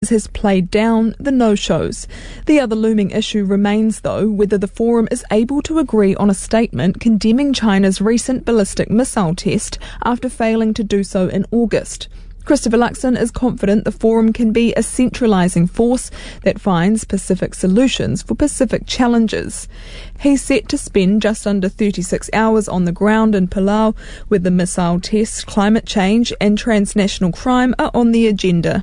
Nations has played down the no-shows. The other looming issue remains, though, whether the forum is able to agree on a statement condemning China's recent ballistic missile test after failing to do so in August. Christopher Luxon is confident the forum can be a centralising force that finds Pacific solutions for Pacific challenges. He's set to spend just under 36 hours on the ground in Palau, where the missile test, climate change and transnational crime are on the agenda.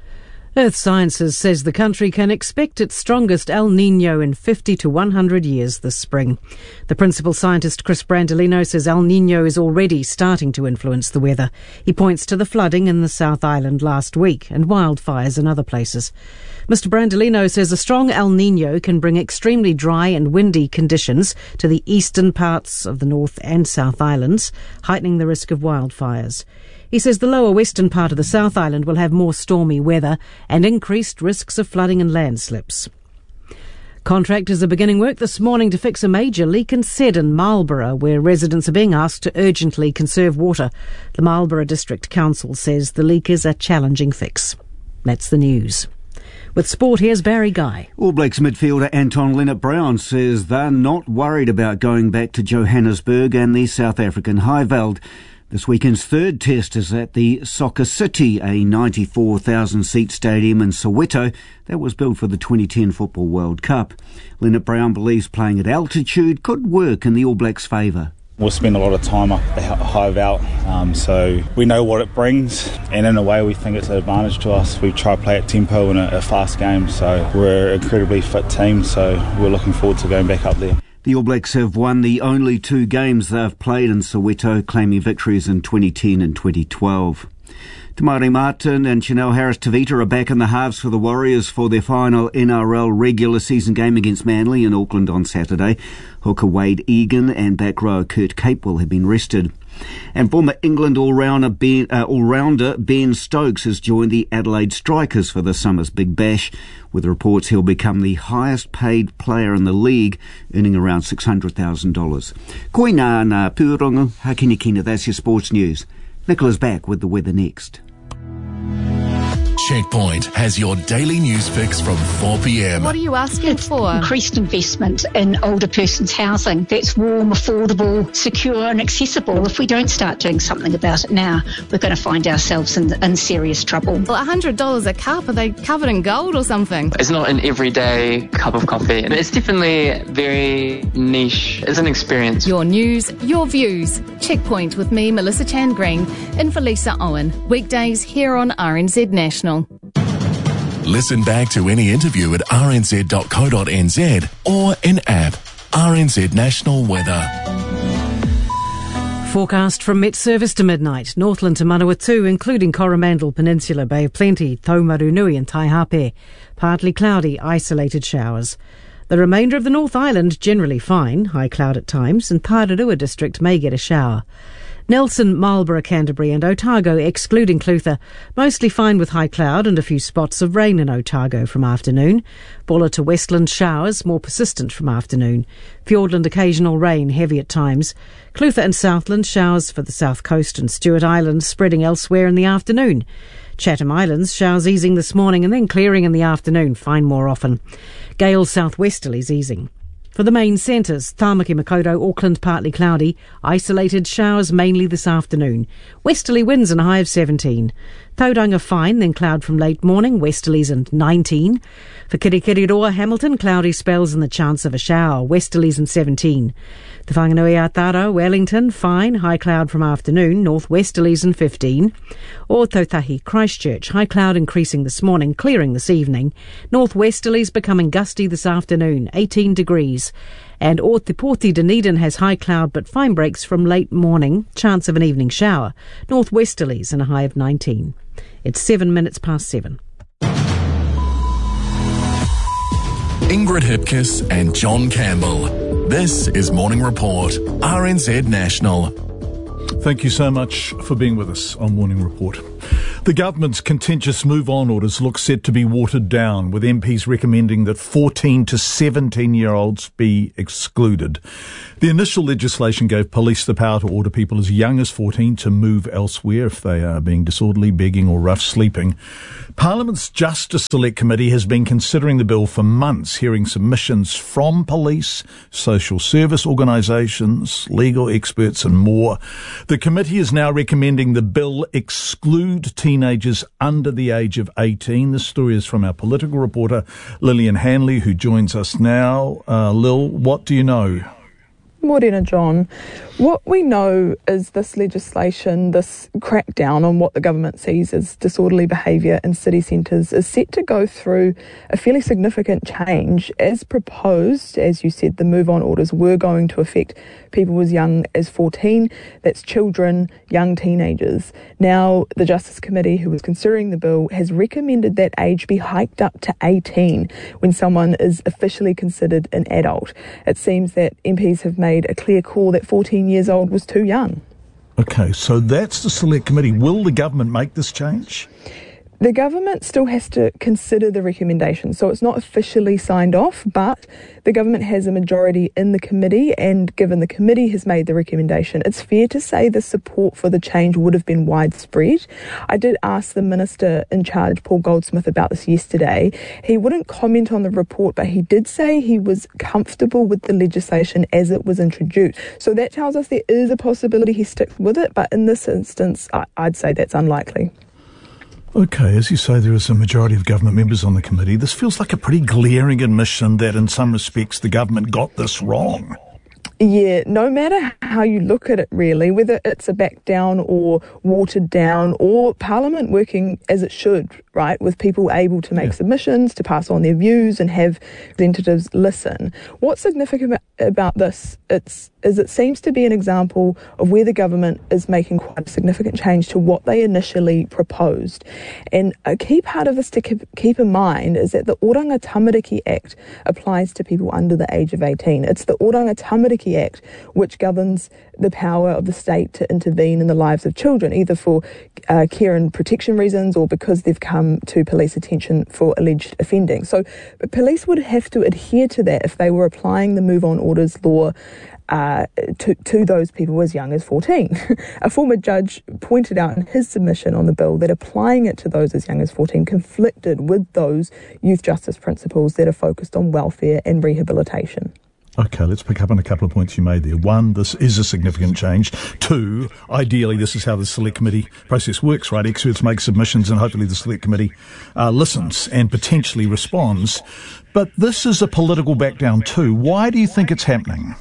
Earth Sciences says the country can expect its strongest El Niño in 50 to 100 years this spring. The principal scientist, Chris Brandolino, says El Niño is already starting to influence the weather. He points to the flooding in the South Island last week and wildfires in other places. Mr. Brandolino says a strong El Niño can bring extremely dry and windy conditions to the eastern parts of the North and South Islands, heightening the risk of wildfires. He says the lower western part of the South Island will have more stormy weather and increased risks of flooding and landslips. Contractors are beginning work this morning to fix a major leak in Seddon, Marlborough, where residents are being asked to urgently conserve water. The Marlborough District Council says the leak is a challenging fix. That's the news. With sport, here's Barry Guy. All Blacks midfielder Anton Lienert-Brown says they're not worried about going back to Johannesburg and the South African Highveld. This weekend's third test is at the Soccer City, a 94,000-seat stadium in Soweto that was built for the 2010 Football World Cup. Lienert-Brown believes playing at altitude could work in the All Blacks' favour. We'll spend a lot of time up at the Highveld, so we know what it brings, and in a way we think it's an advantage to us. We try to play at tempo in a fast game, so we're an incredibly fit team, so we're looking forward to going back up there. The All Blacks have won the only two games they've played in Soweto, claiming victories in 2010 and 2012. Te Maire Martin and Chanel Harris-Tavita are back in the halves for the Warriors for their final NRL regular season game against Manly in Auckland on Saturday. Hooker Wade Egan and back rower Kurt Capewell have been rested. And former England all-rounder Ben Stokes has joined the Adelaide Strikers for the summer's Big Bash, with reports he'll become the highest paid player in the league, earning around $600,000. Koina na pūrongo, hakinikina, that's your sports news. Nicola's back with the weather next. Checkpoint has your daily news fix from 4 p.m. What are you asking for? Increased investment in older person's housing that's warm, affordable, secure and accessible. If we don't start doing something about it now, we're going to find ourselves in serious trouble. Well, $100 a cup, are they covered in gold or something? It's not an everyday cup of coffee. It's definitely very niche. It's an experience. Your news, your views. Checkpoint with me, Melissa Chan-Green, in for Lisa Owen. Weekdays here on RNZ National. Listen back to any interview at rnz.co.nz or in app. RNZ National Weather. Forecast from Met Service to midnight. Northland to Manawatu, including Coromandel Peninsula, Bay of Plenty, Taumarunui and Taihape. Partly cloudy, isolated showers. The remainder of the North Island generally fine, high cloud at times, and Tararua district may get a shower. Nelson, Marlborough, Canterbury and Otago, excluding Clutha, mostly fine with high cloud and a few spots of rain in Otago from afternoon. Bulla to Westland showers, more persistent from afternoon. Fiordland occasional rain, heavy at times. Clutha and Southland showers for the south coast and Stewart Island, spreading elsewhere in the afternoon. Chatham Islands showers easing this morning and then clearing in the afternoon, fine more often. Gale southwesterlies easing. For the main centres, Tāmaki Makaurau, Auckland partly cloudy, isolated showers mainly this afternoon. Westerly winds and a high of 17. Tauranga fine, then cloud from late morning, westerlies and 19. For Kirikiriroa, Hamilton, cloudy spells and the chance of a shower, westerlies and 17. Te Whanganui-a-Taro, Wellington, fine, high cloud from afternoon, northwesterlies and 15. Or Tautahi, Christchurch, high cloud increasing this morning, clearing this evening. Northwesterlies becoming gusty this afternoon, 18 degrees. And Ōtepoti Dunedin has high cloud but fine breaks from late morning, chance of an evening shower. Northwesterlies and a high of 19. It's 7 minutes past 7. Ingrid Hipkiss and John Campbell. This is Morning Report, RNZ National. Thank you so much for being with us on Morning Report. The government's contentious move-on orders look set to be watered down, with MPs recommending that 14 to 17-year-olds be excluded. The initial legislation gave police the power to order people as young as 14 to move elsewhere if they are being disorderly, begging or rough sleeping. Parliament's Justice Select Committee has been considering the bill for months, hearing submissions from police, social service organisations, legal experts and more. The committee is now recommending the bill exclude teenagers under the age of 18. This story is from our political reporter, Lillian Hanley, who joins us now. Lil, what do you know? Morena, John. What we know is this legislation, this crackdown on what the government sees as disorderly behaviour in city centres, is set to go through a fairly significant change. As proposed, as you said, the move-on orders were going to affect people as young as 14. That's children, young teenagers. Now, the Justice Committee, who was considering the bill, has recommended that age be hiked up to 18 when someone is officially considered an adult. It seems that MPs have made a clear call that 14 years old was too young. Okay, so that's the Select Committee. Will the government make this change? The government still has to consider the recommendation, so it's not officially signed off, but the government has a majority in the committee, and given the committee has made the recommendation, it's fair to say the support for the change would have been widespread. I did ask the Minister in charge, Paul Goldsmith, about this yesterday. He wouldn't comment on the report, but he did say he was comfortable with the legislation as it was introduced. So that tells us there is a possibility he sticks with it, but in this instance, I'd say that's unlikely. Okay, as you say, there is a majority of government members on the committee. This feels like a pretty glaring admission that in some respects the government got this wrong. Yeah, no matter how you look at it really, whether it's a back down or watered down or Parliament working as it should, right, with people able to make submissions, to pass on their views and have representatives listen. What's significant about this is it seems to be an example of where the government is making quite a significant change to what they initially proposed. And a key part of this to keep in mind is that the Oranga Tamariki Act applies to people under the age of 18. It's the Oranga Tamariki Act which governs the power of the state to intervene in the lives of children, either for care and protection reasons or because they've come to police attention for alleged offending. So police would have to adhere to that if they were applying the move-on orders law to those people as young as 14. A former judge pointed out in his submission on the bill that applying it to those as young as 14 conflicted with those youth justice principles that are focused on welfare and rehabilitation. Okay, let's pick up on a couple of points you made there. One, this is a significant change. Two, ideally, this is how the Select Committee process works, right? Experts make submissions and hopefully the Select Committee listens and potentially responds. But this is a political backdown too. Why do you think it's happening?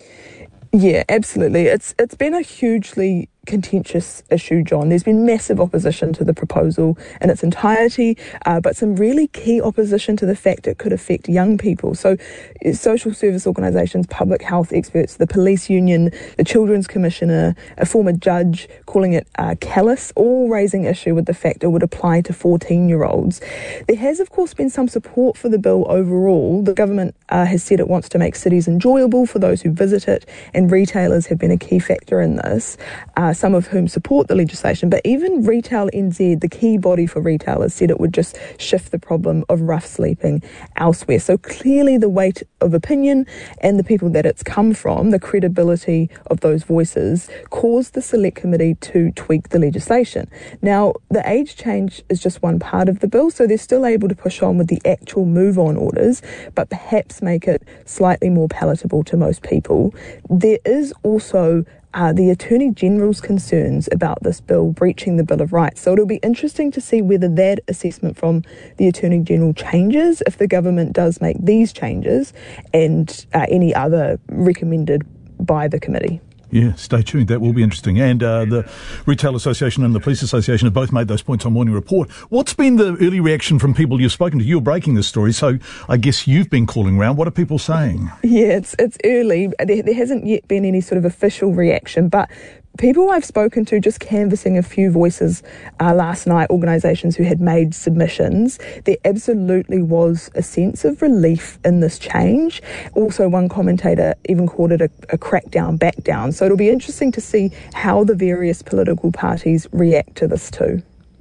Yeah, absolutely. It's been a hugely contentious issue, John. There's been massive opposition to the proposal in its entirety, but some really key opposition to the fact it could affect young people. So social service organisations, public health experts, the police union, the Children's Commissioner, a former judge calling it callous, all raising issue with the fact it would apply to 14-year-olds. There has, of course, been some support for the bill overall. The government has said it wants to make cities enjoyable for those who visit it, and retailers have been a key factor in this. Some of whom support the legislation, but even Retail NZ, the key body for retailers, said it would just shift the problem of rough sleeping elsewhere. So clearly the weight of opinion and the people that it's come from, the credibility of those voices, caused the Select Committee to tweak the legislation. Now, the age change is just one part of the bill, so they're still able to push on with the actual move-on orders, but perhaps make it slightly more palatable to most people. There is also the Attorney General's concerns about this bill breaching the Bill of Rights. So it'll be interesting to see whether that assessment from the Attorney General changes if the government does make these changes and any other recommended by the committee. Yeah, stay tuned. That will be interesting. And the Retail Association and the Police Association have both made those points on Morning Report. What's been the early reaction from people you've spoken to? You're breaking this story, so I guess you've been calling around. What are people saying? Yeah, it's early. There hasn't yet been any sort of official reaction, but people I've spoken to, just canvassing a few voices last night, organisations who had made submissions, there absolutely was a sense of relief in this change. Also, one commentator even called it a crackdown, back down. So it'll be interesting to see how the various political parties react to this too.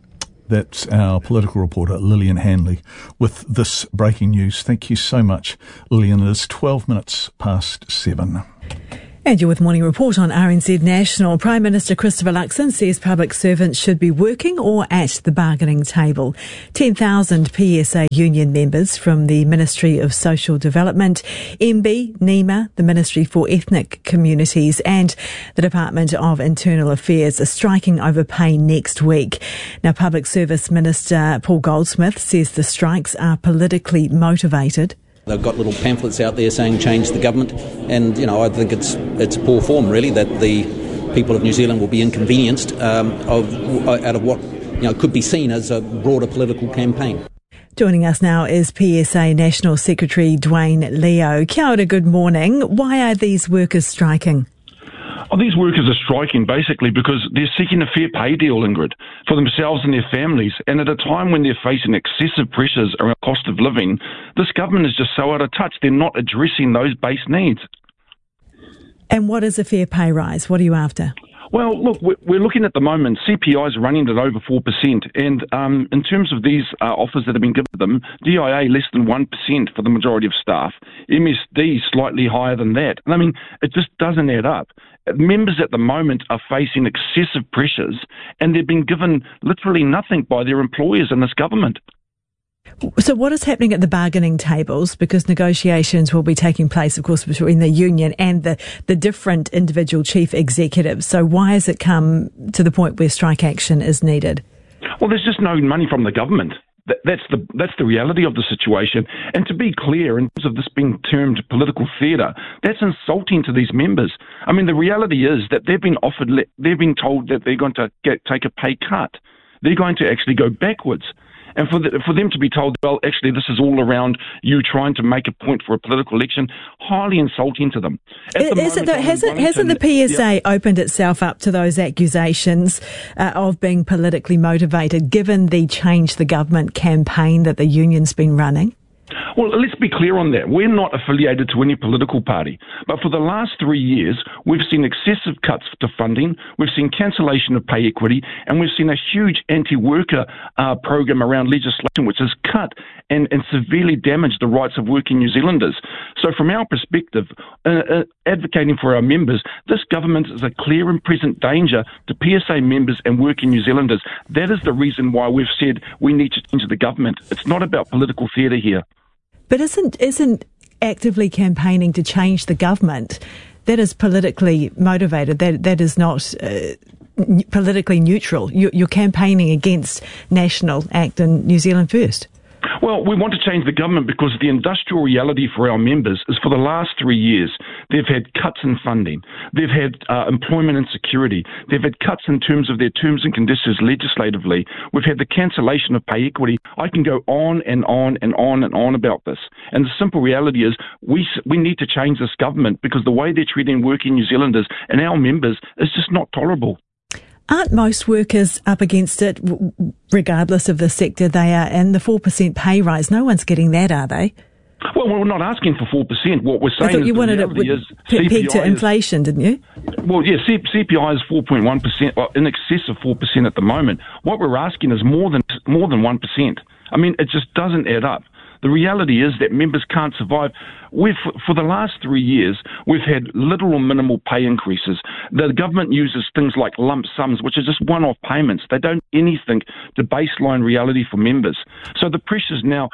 That's our political reporter, Lillian Hanley, with this breaking news. Thank you so much, Lillian. It is 12 minutes past 7. And you're with Morning Report on RNZ National. Prime Minister Christopher Luxon says public servants should be working or at the bargaining table. 10,000 PSA union members from the Ministry of Social Development, MB, NEMA, the Ministry for Ethnic Communities and the Department of Internal Affairs are striking over pay next week. Now, Public Service Minister Paul Goldsmith says the strikes are politically motivated. They've got little pamphlets out there saying change the government, and I think it's poor form really that the people of New Zealand will be inconvenienced out of what could be seen as a broader political campaign. Joining us now is PSA National Secretary Dwayne Leo. Kia ora, good morning. Why are these workers striking? These workers are striking basically because they're seeking a fair pay deal, Ingrid, for themselves and their families. And at a time when they're facing excessive pressures around cost of living, this government is just so out of touch. They're not addressing those base needs. And what is a fair pay rise? What are you after? Well, look, we're looking at the moment, CPI is running at over 4%. And in terms of these offers that have been given to them, DIA less than 1% for the majority of staff, MSD slightly higher than that. And I mean, it just doesn't add up. Members at the moment are facing excessive pressures and they've been given literally nothing by their employers in this government. So what is happening at the bargaining tables? Because negotiations will be taking place, of course, between the union and the different individual chief executives. So why has it come to the point where strike action is needed? Well, there's just no money from the government. That's the reality of the situation. And to be clear, in terms of this being termed political theatre, that's insulting to these members. I mean, the reality is that they've been told that they're going to take a pay cut. They're going to actually go backwards. And for them to be told, well, actually, this is all around you trying to make a point for a political election, highly insulting to them. Hasn't the PSA opened itself up to those accusations of being politically motivated, given the Change the Government campaign that the union's been running? Well, let's be clear on that. We're not affiliated to any political party. But for the last 3 years, we've seen excessive cuts to funding, we've seen cancellation of pay equity, and we've seen a huge anti-worker program around legislation which has cut and severely damaged the rights of working New Zealanders. So from our perspective, advocating for our members, this government is a clear and present danger to PSA members and working New Zealanders. That is the reason why we've said we need to change the government. It's not about political theatre here. But isn't actively campaigning to change the government, that is politically motivated, that is not politically neutral? You're campaigning against National Act and New Zealand First. Well, we want to change the government because the industrial reality for our members is for the last 3 years, they've had cuts in funding. They've had employment insecurity. They've had cuts in terms of their terms and conditions legislatively. We've had the cancellation of pay equity. I can go on and on and on and on about this. And the simple reality is we need to change this government because the way they're treating working New Zealanders and our members is just not tolerable. Aren't most workers up against it, regardless of the sector they are in? The 4% pay rise, no one's getting that, are they? Well, we're not asking for 4%. What we're saying I thought you wanted it pegged to inflation, didn't you? Well, yeah, CPI is 4.1%, in excess of 4% at the moment. What we're asking is more than 1%. I mean, it just doesn't add up. The reality is that members can't survive. For the last 3 years, we've had little or minimal pay increases. The government uses things like lump sums, which are just one-off payments. They don't do anything to baseline reality for members. So the pressures now,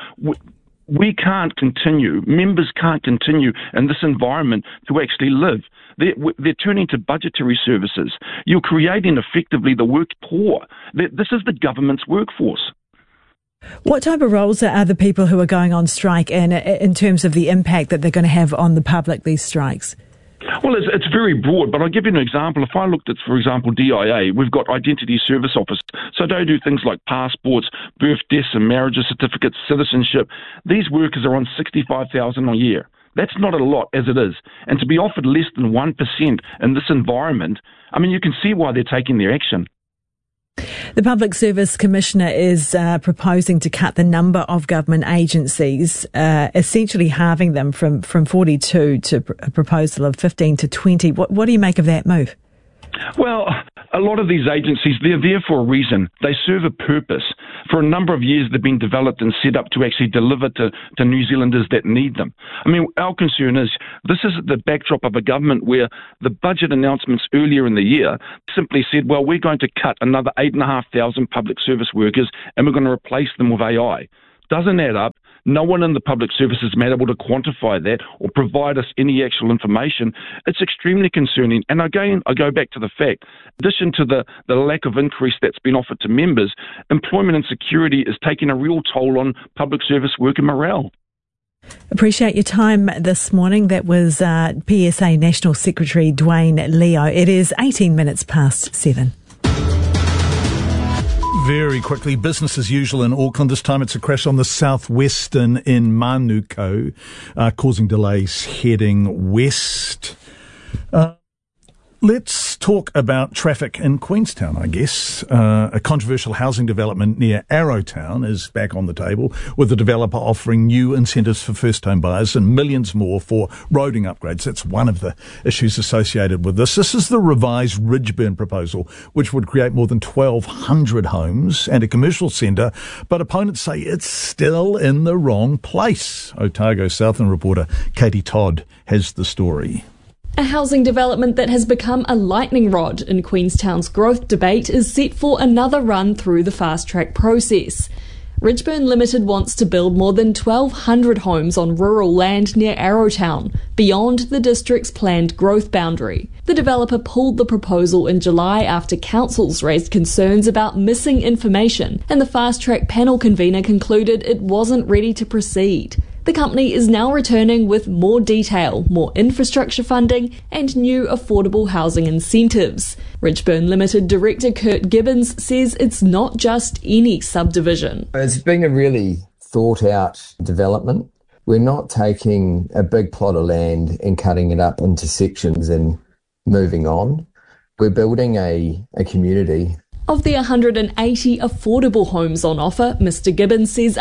we can't continue, members can't continue in this environment to actually live. They're turning to budgetary services. You're creating effectively the work poor. This is the government's workforce. What type of roles are the people who are going on strike in terms of the impact that they're going to have on the public, these strikes? Well, it's very broad, but I'll give you an example. If I looked at, for example, DIA, we've got identity service officers. So they do things like passports, birth, deaths and marriages certificates, citizenship. These workers are on $65,000 a year. That's not a lot as it is. And to be offered less than 1% in this environment, I mean, you can see why they're taking their action. The Public Service Commissioner is proposing to cut the number of government agencies, essentially halving them from 42 to a proposal of 15 to 20. What do you make of that move? Well, A lot of these agencies, they're there for a reason. They serve a purpose. For a number of years, they've been developed and set up to actually deliver to New Zealanders that need them. I mean, our concern is this is the backdrop of a government where the budget announcements earlier in the year simply said, well, we're going to cut another 8,500 public service workers and we're going to replace them with AI. Doesn't add up. No one in the public service has been able to quantify that or provide us any actual information. It's extremely concerning. And again, I go back to the fact, in addition to the lack of increase that's been offered to members, employment insecurity is taking a real toll on public service worker morale. Appreciate your time this morning. That was PSA National Secretary Dwayne Leo. It is 18 minutes past 7. Very quickly, business as usual in Auckland. This time it's a crash on the southwestern in Manukau, causing delays heading west. Let's talk about traffic in Queenstown, I guess. A controversial housing development near Arrowtown is back on the table, with the developer offering new incentives for first-home buyers and millions more for roading upgrades. That's one of the issues associated with this. This is the revised Ridgeburn proposal, which would create more than 1,200 homes and a commercial centre, but opponents say it's still in the wrong place. Otago Southern reporter Katie Todd has the story. A housing development that has become a lightning rod in Queenstown's growth debate is set for another run through the fast-track process. Ridgeburn Limited wants to build more than 1,200 homes on rural land near Arrowtown, beyond the district's planned growth boundary. The developer pulled the proposal in July after councils raised concerns about missing information, and the fast-track panel convener concluded it wasn't ready to proceed. The company is now returning with more detail, more infrastructure funding and new affordable housing incentives. Ridgeburn Limited Director Kurt Gibbons says it's not just any subdivision. It's been a really thought out development. We're not taking a big plot of land and cutting it up into sections and moving on. We're building a community. Of the 180 affordable homes on offer, Mr Gibbons says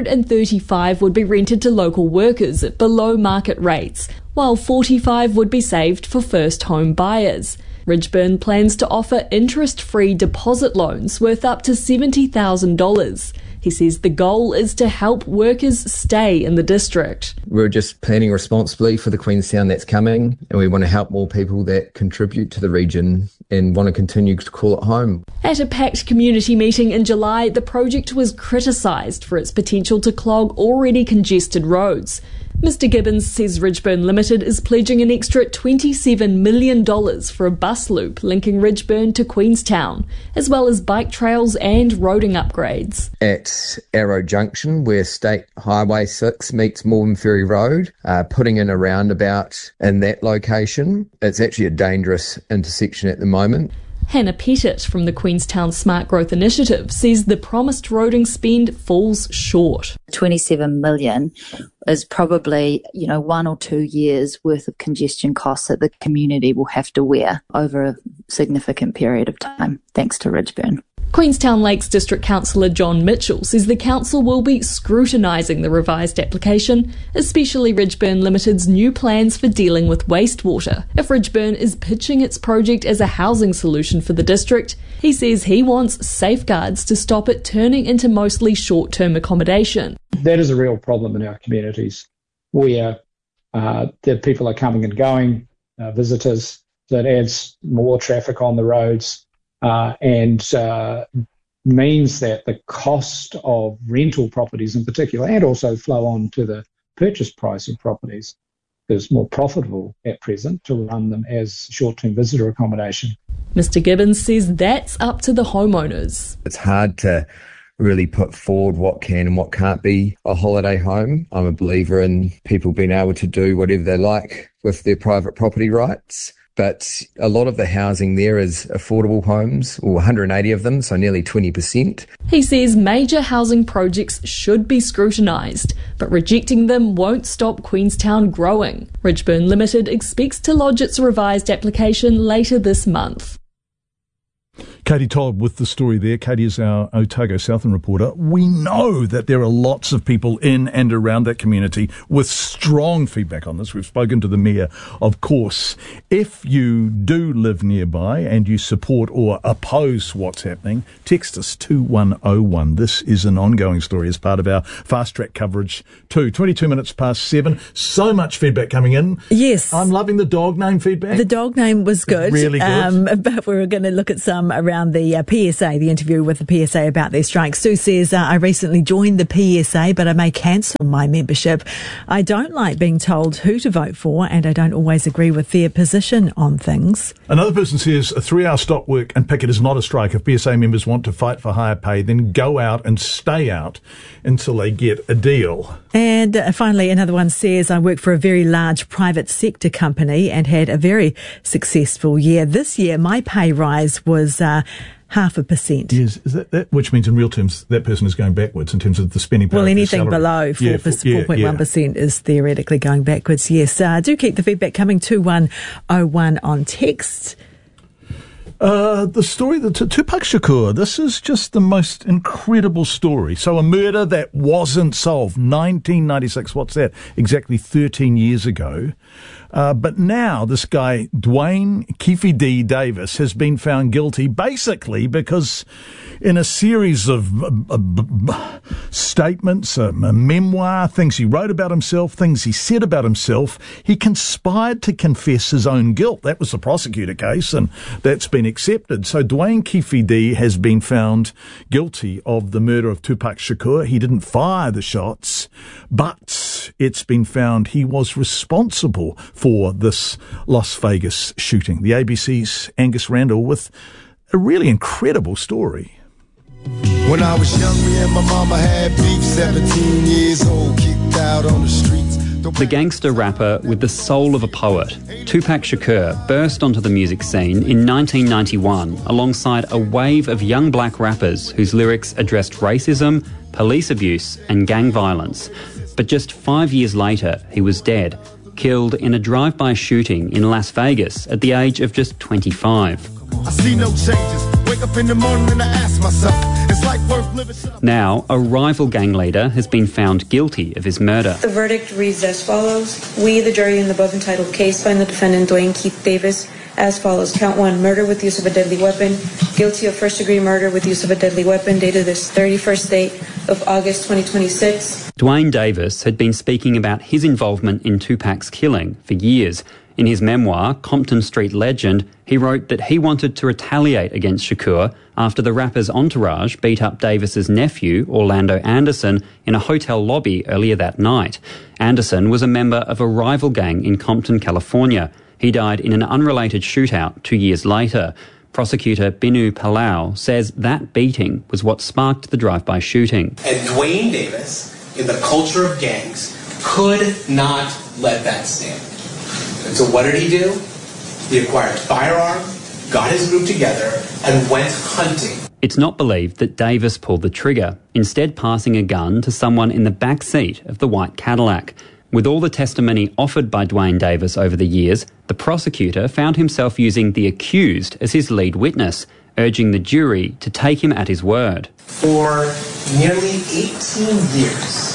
135 would be rented to local workers at below market rates, while 45 would be saved for first home buyers. Ridgeburn plans to offer interest-free deposit loans worth up to $70,000. He says the goal is to help workers stay in the district. We're just planning responsibly for the Queenstown that's coming, and we want to help more people that contribute to the region and want to continue to call it home. At a packed community meeting in July, the project was criticised for its potential to clog already congested roads. Mr Gibbons says Ridgeburn Limited is pledging an extra $27 million for a bus loop linking Ridgeburn to Queenstown, as well as bike trails and roading upgrades. At Arrow Junction, where State Highway 6 meets Moreton Ferry Road, putting in a roundabout in that location. It's actually a dangerous intersection at the moment. Hannah Pettit from the Queenstown Smart Growth Initiative says the promised roading spend falls short. 27 million is probably, 1 or 2 years worth of congestion costs that the community will have to wear over a significant period of time, thanks to Ridgeburn. Queenstown Lakes District Councillor John Mitchell says the council will be scrutinising the revised application, especially Ridgeburn Limited's new plans for dealing with wastewater. If Ridgeburn is pitching its project as a housing solution for the district, he says he wants safeguards to stop it turning into mostly short-term accommodation. That is a real problem in our communities where the people are coming and going, visitors, that adds more traffic on the roads. And means that the cost of rental properties in particular, and also flow on to the purchase price of properties, is more profitable at present to run them as short-term visitor accommodation. Mr Gibbons says that's up to the homeowners. It's hard to really put forward what can and what can't be a holiday home. I'm a believer in people being able to do whatever they like with their private property rights. But a lot of the housing there is affordable homes, or 180 of them, so nearly 20%. He says major housing projects should be scrutinised, but rejecting them won't stop Queenstown growing. Ridgeburn Limited expects to lodge its revised application later this month. Katie Todd with the story there. Katie is our Otago Southern reporter. We know that there are lots of people in and around that community with strong feedback on this. We've spoken to the Mayor, of course. If you do live nearby and you support or oppose what's happening, text us 2101. This is an ongoing story as part of our fast track coverage too. 22 minutes past 7. So much feedback coming in. Yes. I'm loving the dog name feedback. The dog name was good. Really good. But we were going to look at some around the PSA, the interview with the PSA about their strike. Sue says, I recently joined the PSA, but I may cancel my membership. I don't like being told who to vote for, and I don't always agree with their position on things. Another person says, a 3-hour stop work and picket is not a strike. If PSA members want to fight for higher pay, then go out and stay out until they get a deal. And finally, another one says, I work for a very large private sector company and had a very successful year. This year, my pay rise was 0.5%. Yes, is that which means in real terms that person is going backwards in terms of the spending power. Well, anything of their salary. below 4.1% is theoretically going backwards. Yes, do keep the feedback coming. 2101 on text. The story, Tupac Shakur, this is just the most incredible story. So a murder that wasn't solved, 1996, what's that? Exactly 13 years ago. But now this guy, Dwayne Keefe D. Davis, has been found guilty basically because in a series of statements, a memoir, things he wrote about himself, things he said about himself, he conspired to confess his own guilt. That was the prosecutor case, and that's been accepted. So Dwayne Keefe D. has been found guilty of the murder of Tupac Shakur. He didn't fire the shots, but it's been found he was responsible for this Las Vegas shooting. The ABC's Angus Randall with a really incredible story. When I was young, me and my mama had beef, 17 years old, kicked out on the streets. The gangster rapper with the soul of a poet, Tupac Shakur, burst onto the music scene in 1991 alongside a wave of young black rappers whose lyrics addressed racism, police abuse and gang violence. But just 5 years later, he was dead, killed in a drive-by shooting in Las Vegas at the age of just 25. I see no changes. Wake up in the morning and I ask myself, is life worth living? Now, a rival gang leader has been found guilty of his murder. The verdict reads as follows. We, the jury in the above entitled case, find the defendant Dwayne Keith Davis as follows. Count 1, murder with use of a deadly weapon. Guilty of first-degree murder with use of a deadly weapon dated this 31st date of August 2026. Dwayne Davis had been speaking about his involvement in Tupac's killing for years. In his memoir, Compton Street Legend, he wrote that he wanted to retaliate against Shakur after the rapper's entourage beat up Davis's nephew, Orlando Anderson, in a hotel lobby earlier that night. Anderson was a member of a rival gang in Compton, California. He died in an unrelated shootout 2 years later. Prosecutor Binu Palau says that beating was what sparked the drive-by shooting. And Dwayne Davis, in the culture of gangs, could not let that stand. And so what did he do? He acquired a firearm, got his group together, and went hunting. It's not believed that Davis pulled the trigger, instead passing a gun to someone in the back seat of the white Cadillac. With all the testimony offered by Dwayne Davis over the years, the prosecutor found himself using the accused as his lead witness, urging the jury to take him at his word. For nearly 18 years,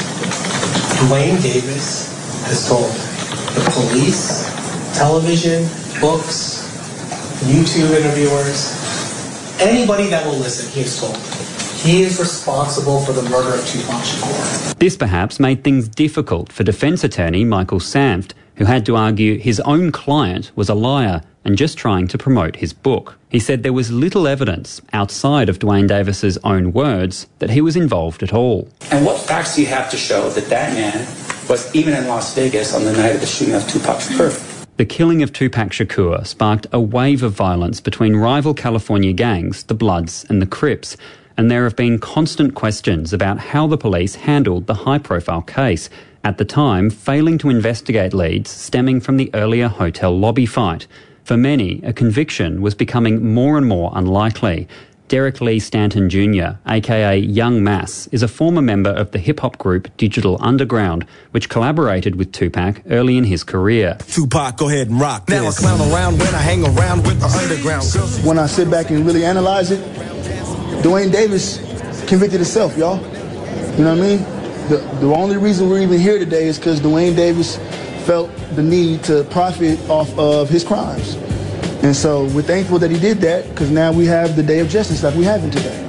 Dwayne Davis has told the police, television, books, YouTube interviewers, anybody that will listen, he has told he is responsible for the murder of Tupac Shakur. This perhaps made things difficult for defence attorney Michael Sanft, who had to argue his own client was a liar and just trying to promote his book. He said there was little evidence outside of Dwayne Davis's own words that he was involved at all. And what facts do you have to show that that man was even in Las Vegas on the night of the shooting of Tupac Shakur? The killing of Tupac Shakur sparked a wave of violence between rival California gangs, the Bloods and the Crips, and there have been constant questions about how the police handled the high-profile case, at the time failing to investigate leads stemming from the earlier hotel lobby fight. For many, a conviction was becoming more and more unlikely. Derek Lee Stanton Jr., aka Young Mass, is a former member of the hip-hop group Digital Underground, which collaborated with Tupac early in his career. Tupac, go ahead and rock this. Now I clown around when I hang around with the underground. When I sit back and really analyze it, Dwayne Davis convicted himself, y'all. You know what I mean? The only reason we're even here today is because Dwayne Davis felt the need to profit off of his crimes. And so we're thankful that he did that, because now we have the day of justice like we have it today.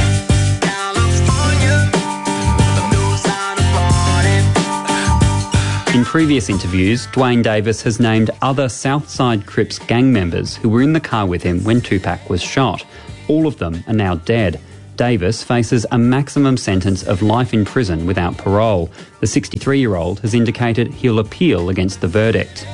In previous interviews, Dwayne Davis has named other Southside Crips gang members who were in the car with him when Tupac was shot. All of them are now dead. Davis faces a maximum sentence of life in prison without parole. The 63-year-old has indicated he'll appeal against the verdict.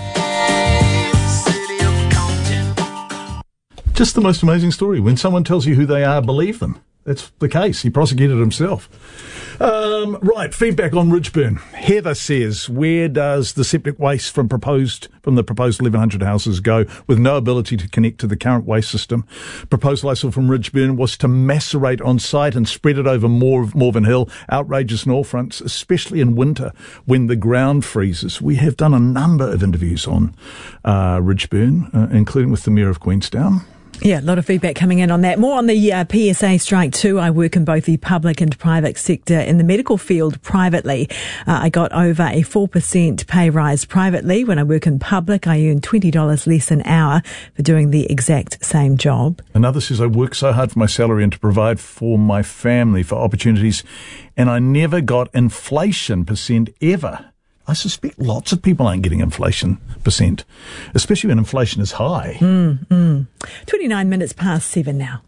Just the most amazing story. When someone tells you who they are, believe them. That's the case. He prosecuted himself. Right, feedback on Ridgeburn. Heather says, where does the septic waste from the proposed 1,100 houses go with no ability to connect to the current waste system? Proposal I saw from Ridgeburn was to macerate on site and spread it over Morven Hill. Outrageous on all fronts, especially in winter when the ground freezes. We have done a number of interviews on Ridgeburn, including with the Mayor of Queenstown. Yeah, a lot of feedback coming in on that. More on the PSA strike too. I work in both the public and private sector. In the medical field privately, I got over a 4% pay rise privately. When I work in public, I earn $20 less an hour for doing the exact same job. Another says, I work so hard for my salary and to provide for my family, for opportunities, and I never got inflation percent ever. I suspect lots of people aren't getting inflation percent, especially when inflation is high. 29 minutes past 7 now.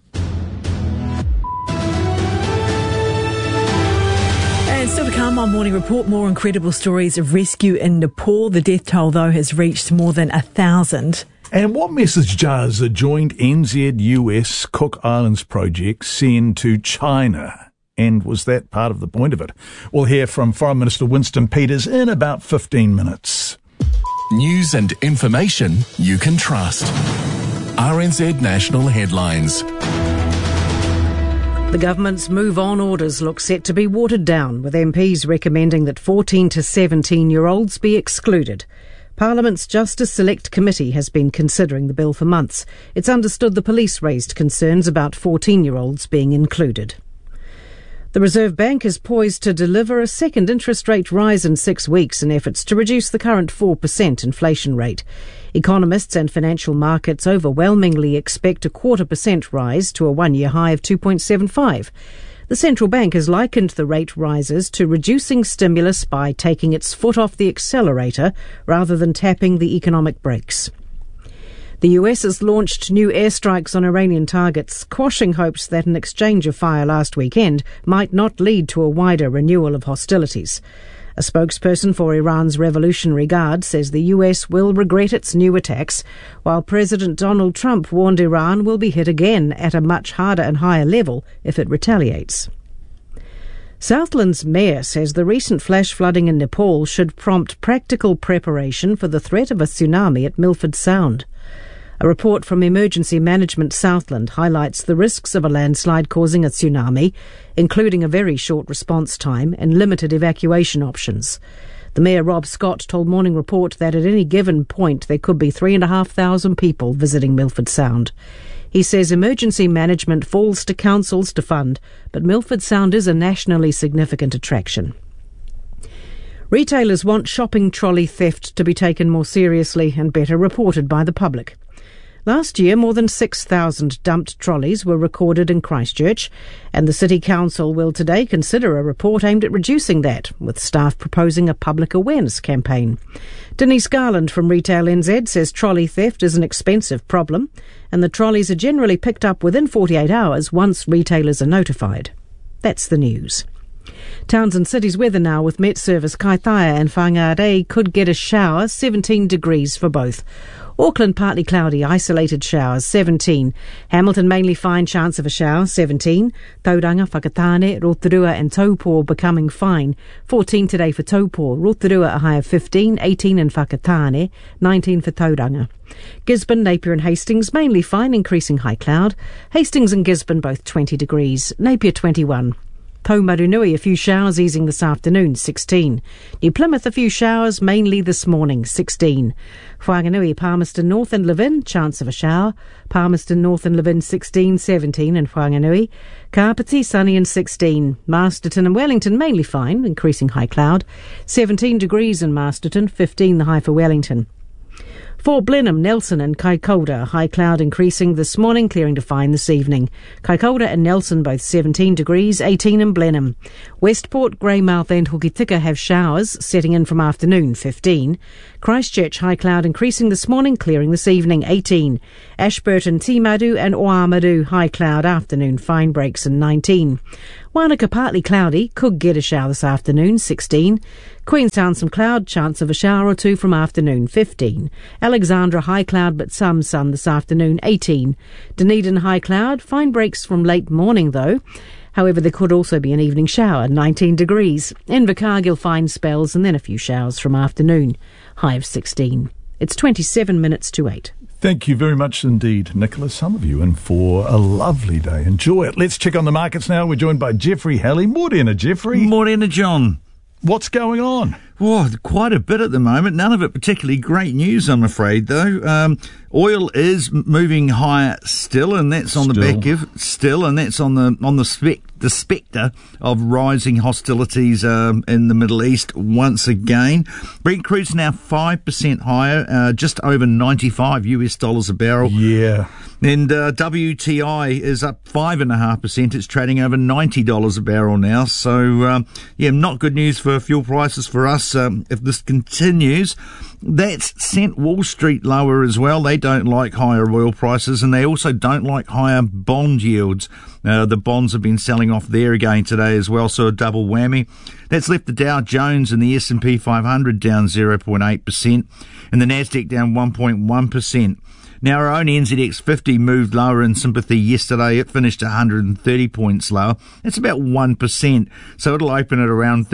And still to come on Morning Report, more incredible stories of rescue in Nepal. The death toll, though, has reached more than 1,000. And what message does a joint NZ-US Cook Islands project send to China? And was that part of the point of it? We'll hear from Foreign Minister Winston Peters in about 15 minutes. News and information you can trust. RNZ National Headlines. The government's Move On orders look set to be watered down, with MPs recommending that 14 to 17-year-olds be excluded. Parliament's Justice Select Committee has been considering the bill for months. It's understood the police raised concerns about 14-year-olds being included. The Reserve Bank is poised to deliver a second interest rate rise in 6 weeks in efforts to reduce the current 4% inflation rate. Economists and financial markets overwhelmingly expect a 0.25% rise to a one-year high of 2.75. The central bank has likened the rate rises to reducing stimulus by taking its foot off the accelerator rather than tapping the economic brakes. The US has launched new airstrikes on Iranian targets, quashing hopes that an exchange of fire last weekend might not lead to a wider renewal of hostilities. A spokesperson for Iran's Revolutionary Guard says the US will regret its new attacks, while President Donald Trump warned Iran will be hit again at a much harder and higher level if it retaliates. Southland's mayor says the recent flash flooding in Nepal should prompt practical preparation for the threat of a tsunami at Milford Sound. A report from Emergency Management Southland highlights the risks of a landslide causing a tsunami, including a very short response time and limited evacuation options. The Mayor, Rob Scott, told Morning Report that at any given point there could be 3,500 people visiting Milford Sound. He says emergency management falls to councils to fund, but Milford Sound is a nationally significant attraction. Retailers want shopping trolley theft to be taken more seriously and better reported by the public. Last year, more than 6,000 dumped trolleys were recorded in Christchurch, and the City Council will today consider a report aimed at reducing that, with staff proposing a public awareness campaign. Denise Garland from Retail NZ says trolley theft is an expensive problem, and the trolleys are generally picked up within 48 hours once retailers are notified. That's the news. Towns and cities weather now, with Met Service Kaitaia and Whangarei could get a shower, 17 degrees for both. Auckland, partly cloudy, isolated showers, 17. Hamilton, mainly fine, chance of a shower, 17. Tauranga, Whakatane, Rotorua and Taupō becoming fine, 14 today for Taupō. Rotorua, a high of 15, 18 in Whakatane, 19 for Tauranga. Gisborne, Napier and Hastings, mainly fine, increasing high cloud. Hastings and Gisborne both 20 degrees, Napier 21. Taumarunui, a few showers easing this afternoon, 16. New Plymouth, a few showers, mainly this morning, 16. Whanganui, Palmerston North and Levin, chance of a shower. Palmerston North and Levin, 16, 17 in Whanganui. Kapiti, sunny and 16. Masterton and Wellington, mainly fine, increasing high cloud. 17 degrees in Masterton, 15 the high for Wellington. For Blenheim, Nelson and Kaikoura, high cloud increasing this morning, clearing to fine this evening. Kaikoura and Nelson both 17 degrees, 18 in Blenheim. Westport, Greymouth and Hokitika have showers, setting in from afternoon, 15. Christchurch, high cloud increasing this morning, clearing this evening, 18. Ashburton, Timaru and Oamaru, high cloud, afternoon, fine breaks and 19. Wanaka, partly cloudy, could get a shower this afternoon, 16. Queenstown, some cloud, chance of a shower or two from afternoon, 15. Alexandra, high cloud but some sun this afternoon, 18. Dunedin, high cloud, fine breaks from late morning though. However, there could also be an evening shower, 19 degrees. Invercargill, fine spells and then a few showers from afternoon, high of 16. It's 27 minutes to 8. Thank you very much indeed, Nicola. Some of you in for a lovely day. Enjoy it. Let's check on the markets now. We're joined by Jeffrey Halley. Morena, Jeffrey. Morena, John. What's going on? Oh, quite a bit at the moment. None of it particularly great news, I'm afraid, though. Oil is moving higher still, and that's on the back of and that's on the spectre of rising hostilities in the Middle East once again. Brent crude's now 5% higher, just over $95 a barrel. Yeah. And WTI is up 5.5%. It's trading over $90 a barrel now. So, not good news for fuel prices for us. If this continues, that's sent Wall Street lower as well. They don't like higher oil prices, and they also don't like higher bond yields. The bonds have been selling off there again today as well, so a double whammy. That's left the Dow Jones and the S&P 500 down 0.8%, and the Nasdaq down 1.1%. Now, our own NZX 50 moved lower in sympathy yesterday. It finished 130 points lower. It's about 1%, so it'll open at around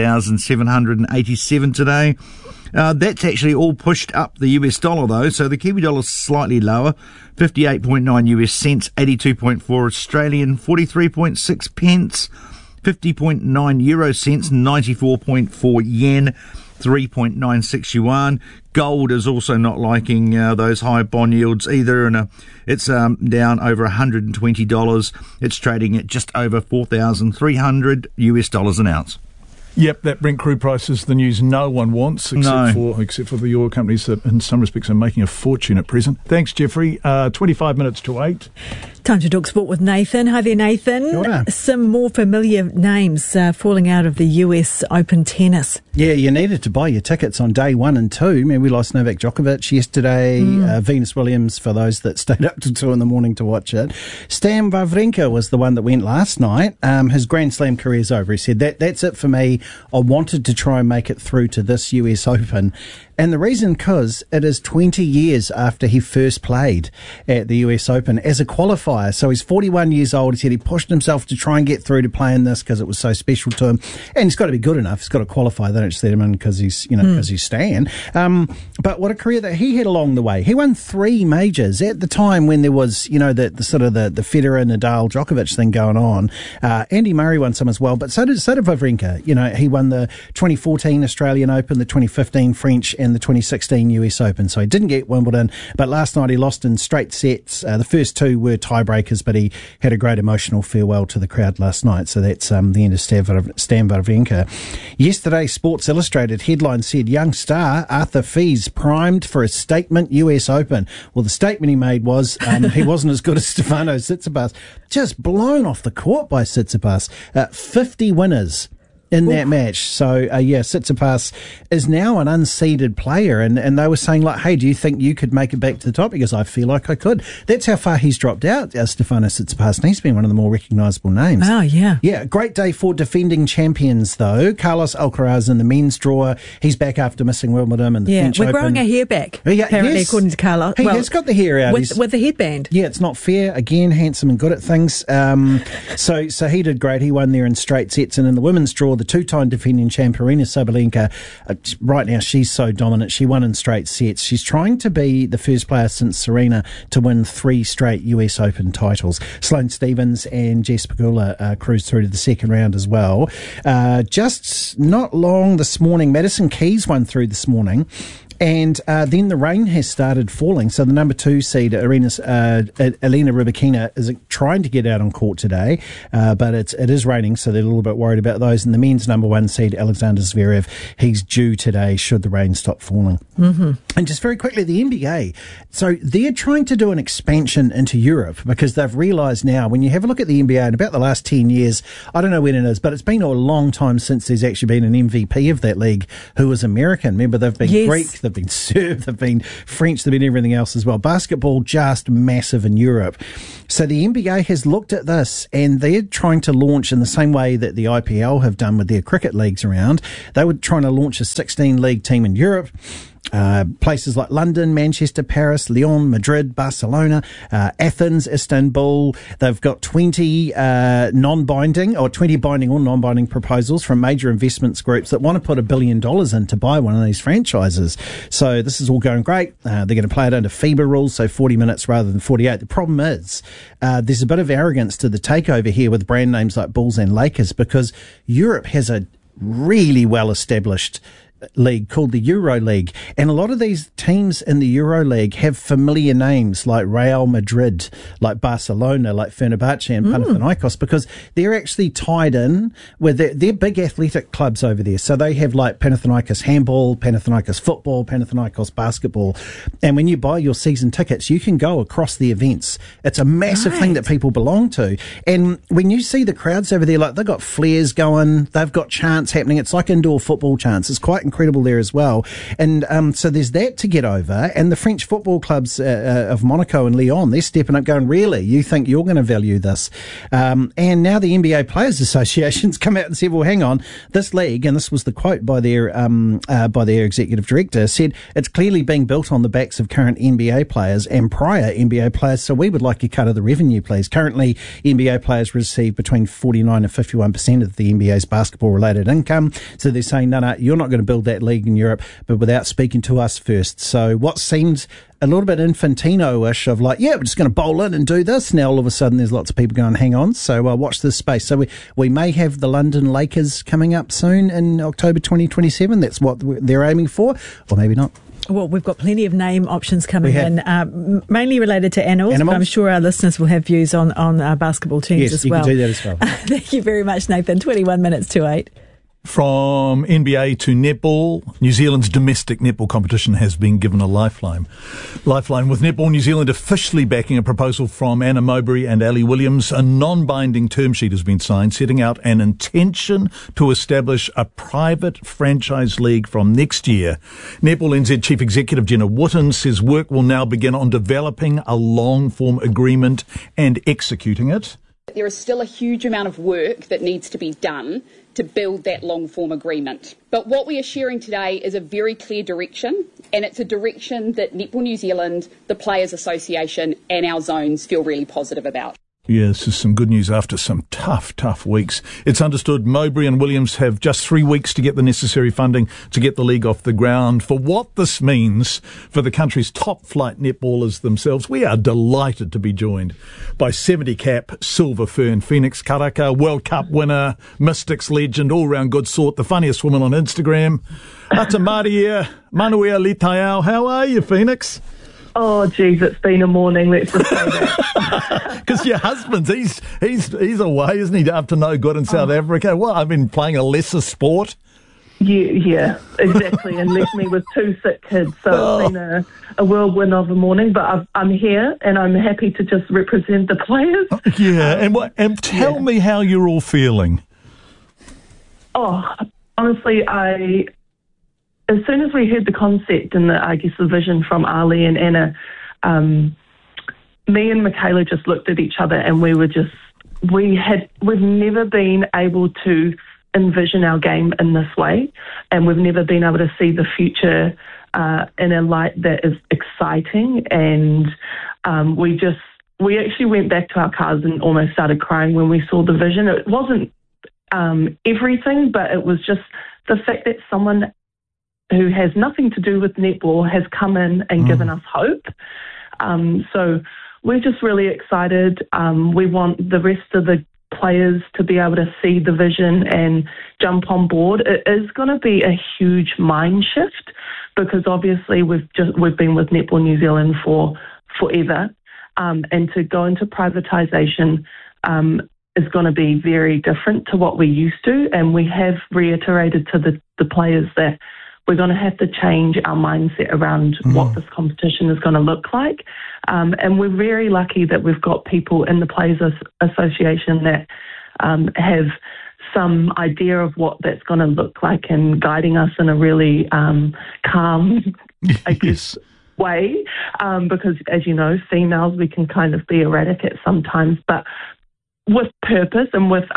13,787 today. That's actually all pushed up the US dollar, though, so the Kiwi dollar's slightly lower, 58.9 US cents, 82.4 Australian, 43.6 pence, 50.9 euro cents, 94.4 yen, 3.96 yuan. Gold is also not liking those high bond yields either, and it's down over $120. It's trading at just over $4,300 an ounce. Yep, that Brent crude price is the news no one wants, except for the oil companies that in some respects are making a fortune at present. Thanks, Jeffrey. 25 minutes to 8. Time to talk sport with Nathan. Hi there, Nathan. Sure. Some more familiar names falling out of the US Open tennis. Yeah, you needed to buy your tickets on day 1 and 2. I mean, we lost Novak Djokovic yesterday, Venus Williams for those that stayed up till 2 in the morning to watch it. Stan Wawrinka was the one that went last night. His Grand Slam career's over. He said, that's it for me. I wanted to try and make it through to this US Open. And the reason, because it is 20 years after he first played at the US Open as a qualifier. So he's 41 years old. He said he pushed himself to try and get through to play in this because it was so special to him. And he's got to be good enough. He's got to qualify. They don't just let him in because he's, because he's Stan. But what a career that he had along the way. He won 3 majors at the time when there was, the sort of the Federer, Nadal, Djokovic thing going on. Andy Murray won some as well, but so did Wawrinka. He won the 2014 Australian Open, the 2015 French, and the 2016 US Open. So he didn't get Wimbledon, but last night he lost in straight sets. The first 2 were tiebreakers, but he had a great emotional farewell to the crowd last night. So that's the end of Stan Wawrinka. Yesterday, Sports Illustrated headline said, young star Arthur Fils primed for a statement US Open. Well, the statement he made was he wasn't as good as Stefanos Tsitsipas. Just blown off the court by Tsitsipas. 50 winners in that match. So, Tsitsipas is now an unseeded player, and they were saying, like, hey, do you think you could make it back to the top? He goes, I feel like I could. That's how far he's dropped out, Stefanos Tsitsipas, and he's been one of the more recognisable names. Oh, yeah. Yeah, great day for defending champions, though. Carlos Alcaraz in the men's draw. He's back after missing Wimbledon and the French Open. We're growing our hair back, apparently, according to Carlos. He has got the hair out. With the headband. Yeah, it's not fair. Again, handsome and good at things. So he did great. He won there in straight sets. And in the women's draw, the two-time defending champ, Aryna Sabalenka, right now she's so dominant. She won in straight sets. She's trying to be the first player since Serena to win 3 straight US Open titles. Sloane Stephens and Jess Pegula cruised through to the second round as well. Just not long this morning, Madison Keys won through this morning. And then the rain has started falling. So the number 2 seed, Elena Rybakina, is trying to get out on court today, but it is raining, so they're a little bit worried about those. And the men's number 1 seed, Alexander Zverev, he's due today should the rain stop falling. Mm-hmm. And just very quickly, the NBA. So they're trying to do an expansion into Europe because they've realised now, when you have a look at the NBA in about the last 10 years, I don't know when it is, but it's been a long time since there's actually been an MVP of that league who was American. Remember, they've been Greek, they've been Serb, they've been French, they've been everything else as well. Basketball just massive in Europe. So the NBA has looked at this and they're trying to launch in the same way that the IPL have done with their cricket leagues around. They were trying to launch a 16-league team in Europe. Places like London, Manchester, Paris, Lyon, Madrid, Barcelona, Athens, Istanbul. They've got 20 non-binding or 20 binding or non-binding proposals from major investments groups that want to put $1 billion in to buy one of these franchises. So this is all going great. They're going to play it under FIBA rules, so 40 minutes rather than 48. The problem is there's a bit of arrogance to the takeover here with brand names like Bulls and Lakers because Europe has a really well-established league called the Euro League, and a lot of these teams in the Euro League have familiar names like Real Madrid, like Barcelona, like Fenerbahce and Panathinaikos because they're actually tied in with they're big athletic clubs over there. So they have like Panathinaikos handball, Panathinaikos football, Panathinaikos basketball, and when you buy your season tickets you can go across the events. It's a massive thing that people belong to, and when you see the crowds over there, like they've got flares going, they've got chants happening. It's like indoor football chants. It's quite incredible there as well. And so there's that to get over. And the French football clubs of Monaco and Lyon, they're stepping up going, really? You think you're going to value this? And now the NBA Players Association's come out and said, well, hang on, this league, and this was the quote by their executive director, said it's clearly being built on the backs of current NBA players and prior NBA players, so we would like a cut of the revenue, please. Currently, NBA players receive between 49 and 51% of the NBA's basketball-related income. So they're saying, no, you're not going to build that league in Europe, but without speaking to us first. So what seems a little bit Infantino-ish of like, yeah, we're just going to bowl in and do this. Now all of a sudden there's lots of people going, hang on, so watch this space. So we may have the London Lakers coming up soon in October 2027. That's what they're aiming for, or maybe not. Well, we've got plenty of name options coming in, mainly related to animals. But I'm sure our listeners will have views on basketball teams as well. Yes, you can do that as well. Thank you very much, Nathan. 21 minutes to 8. From NBA to netball, New Zealand's domestic netball competition has been given a lifeline. With Netball New Zealand officially backing a proposal from Anna Mowbray and Ali Williams, a non-binding term sheet has been signed setting out an intention to establish a private franchise league from next year. Netball NZ Chief Executive Jenna Wootton says work will now begin on developing a long-form agreement and executing it. There is still a huge amount of work that needs to be done to build that long-form agreement. But what we are sharing today is a very clear direction, and it's a direction that Netball New Zealand, the Players Association and our zones feel really positive about. Yeah, this is some good news after some tough weeks. It's understood Mowbray and Williams have just 3 weeks to get the necessary funding to get the league off the ground. For what this means for the country's top-flight netballers themselves, we are delighted to be joined by 70-cap Silver Fern Phoenix Karaka, World Cup winner, Mystics legend, all-round good sort, the funniest woman on Instagram. Atamaria Manuia Litaiao, how are you, Phoenix? Oh, geez, it's been a morning, let's just say that. Because your husband's, he's away, isn't he, up to no good in South Africa? Well, I've been playing a lesser sport. Yeah, exactly, and left me with 2 sick kids, so it's been a whirlwind of a morning, but I'm here, and I'm happy to just represent the players. Yeah, and tell me how you're all feeling. Oh, honestly, as soon as we heard the concept and the vision from Ali and Anna, me and Michaela just looked at each other and we've never been able to envision our game in this way, and we've never been able to see the future in a light that is exciting. And we actually went back to our cars and almost started crying when we saw the vision. It wasn't everything, but it was just the fact that someone who has nothing to do with netball has come in and given us hope. So we're just really excited. We want the rest of the players to be able to see the vision and jump on board. It is going to be a huge mind shift because obviously we've been with Netball New Zealand for forever, and to go into privatisation is going to be very different to what we used to, and we have reiterated to the players that we're going to have to change our mindset around what this competition is going to look like. And we're very lucky that we've got people in the Players Association that have some idea of what that's going to look like and guiding us in a really calm, way. Because, as you know, females, we can kind of be erratic at sometimes, but with purpose and with,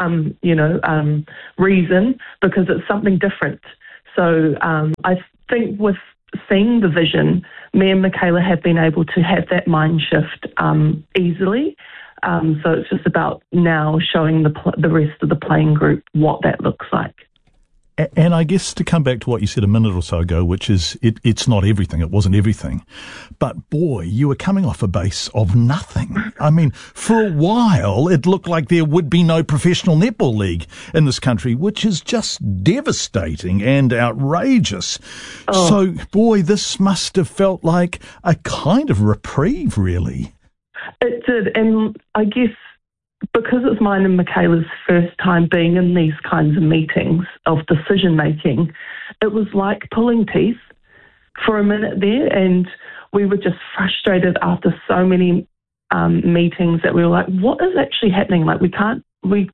reason, because it's something different. So I think with seeing the vision, me and Michaela have been able to have that mind shift easily. So it's just about now showing the rest of the playing group what that looks like. And I guess to come back to what you said a minute or so ago, which is it's not everything. It wasn't everything. But boy, you were coming off a base of nothing. I mean, for a while, it looked like there would be no professional netball league in this country, which is just devastating and outrageous. Oh. So, boy, this must have felt like a kind of reprieve, really. It did. And I guess because it's mine and Michaela's first time being in these kinds of meetings of decision making, it was like pulling teeth for a minute there, and we were just frustrated after so many meetings that we were like, what is actually happening? Like we can't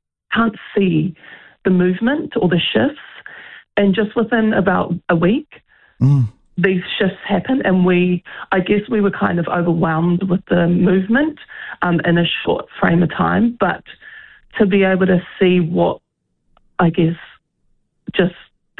see the movement or the shifts, and just within about a week these shifts happen, and I guess we were kind of overwhelmed with the movement in a short frame of time. But to be able to see what, I guess, just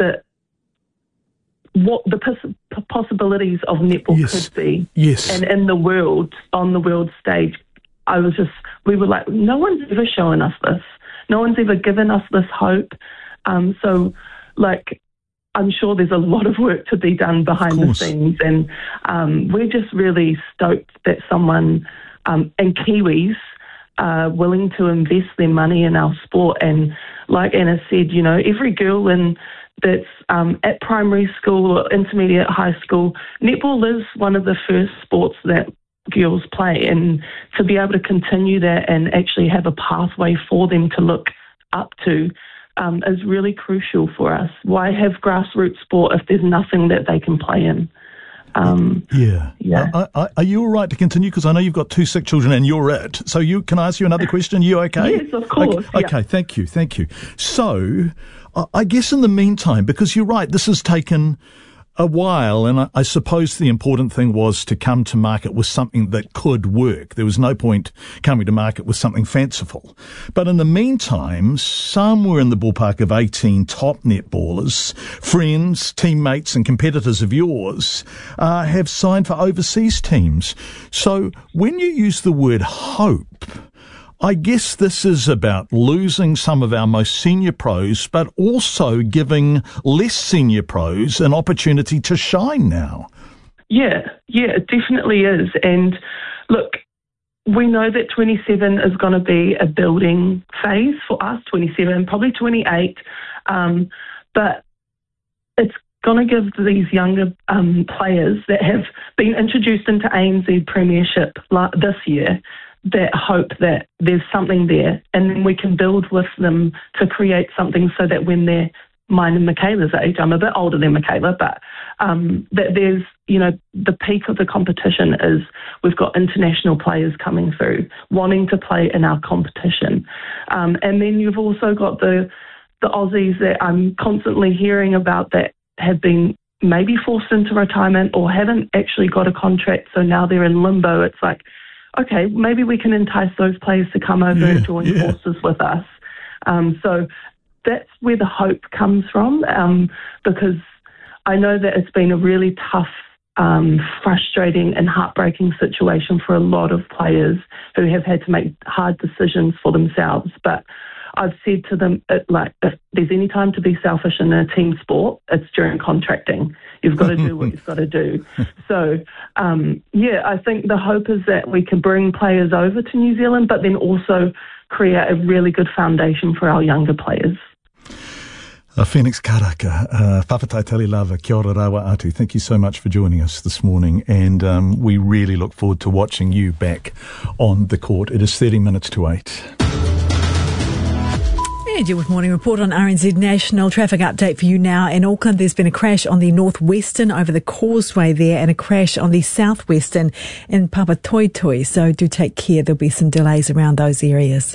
what the possibilities of netball could be, and in the world, on the world stage, we were like, no one's ever shown us this. No one's ever given us this hope. So, like, I'm sure there's a lot of work to be done behind the scenes, and we're just really stoked that someone and Kiwis are willing to invest their money in our sport. And like Anna said, you know, every girl that's at primary school or intermediate high school, netball is one of the first sports that girls play, and to be able to continue that and actually have a pathway for them to look up to is really crucial for us. Why have grassroots sport if there's nothing that they can play in? Yeah. Are you all right to continue? Because I know you've got 2 sick children and you're it. So can I ask you another question? You okay? Yes, of course. Okay, thank you. So I guess in the meantime, because you're right, this has taken a while, and I suppose the important thing was to come to market with something that could work. There was no point coming to market with something fanciful. But in the meantime, somewhere in the ballpark of 18 top netballers, friends, teammates and competitors of yours, have signed for overseas teams. So when you use the word hope, I guess this is about losing some of our most senior pros, but also giving less senior pros an opportunity to shine now. Yeah, it definitely is. And look, we know that 27 is going to be a building phase for us, 27, probably 28, but it's going to give these younger players that have been introduced into ANZ Premiership this year that hope that there's something there, and then we can build with them to create something so that when they're mine and Michaela's age, I'm a bit older than Michaela, but that there's, you know, the peak of the competition is we've got international players coming through wanting to play in our competition. And then you've also got the the Aussies that I'm constantly hearing about that have been maybe forced into retirement or haven't actually got a contract, so now they're in limbo. It's like, okay, maybe we can entice those players to come over and join forces with us. So that's where the hope comes from, because I know that it's been a really tough, frustrating and heartbreaking situation for a lot of players who have had to make hard decisions for themselves. But I've said to them, if there's any time to be selfish in a team sport, it's during contracting. You've got to do what you've got to do. So, I think the hope is that we can bring players over to New Zealand, but then also create a really good foundation for our younger players. Phoenix Karaka, Whawhatai Talilava, kia ora rawa atu. Thank you so much for joining us this morning, and we really look forward to watching you back on the court. It is 30 minutes to 8. And your morning report on RNZ National. Traffic update for you now. In Auckland, there's been a crash on the northwestern over the causeway there, and a crash on the southwestern in Papatoetoe. So do take care. There'll be some delays around those areas.